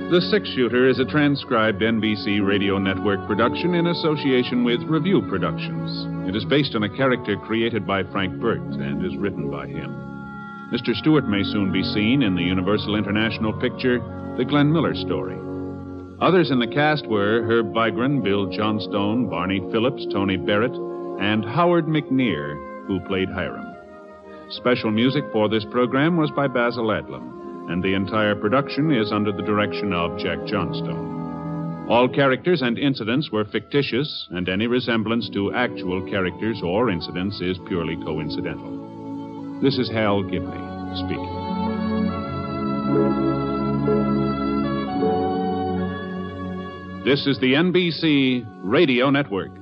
The Six Shooter is a transcribed NBC Radio Network production in association with Review Productions. It is based on a character created by Frank Burt and is written by him. Mr. Stewart may soon be seen in the Universal International picture, The Glenn Miller Story. Others in the cast were Herb Vigran, Bill Johnstone, Barney Phillips, Tony Barrett, and Howard McNear, who played Hiram. Special music for this program was by Basil Adlam, and the entire production is under the direction of Jack Johnstone. All characters and incidents were fictitious, and any resemblance to actual characters or incidents is purely coincidental. This is Hal Gibney speaking. This is the NBC Radio Network.